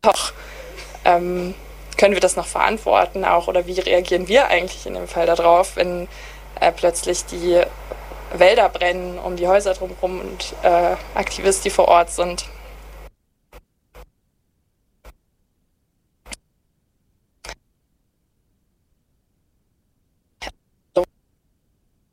Auch können wir das noch verantworten auch, oder wie reagieren wir eigentlich in dem Fall darauf, wenn plötzlich die Wälder brennen um die Häuser drumherum und Aktivisten, die vor Ort sind,